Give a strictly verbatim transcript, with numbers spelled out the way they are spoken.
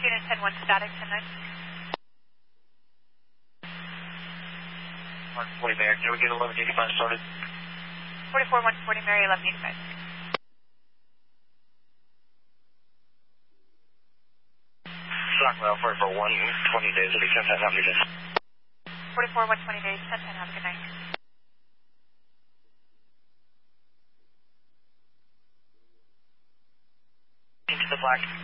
unit ten one static, ten nine. one forty Mary, can we get eleven eighty-five started? forty-four one forty Mary, eleven eighty-five. Stockwell, forty-four one twenty days, it'll be ten ten, have a good day. forty-four one twenty days, ten ten, have a good night. Into the black.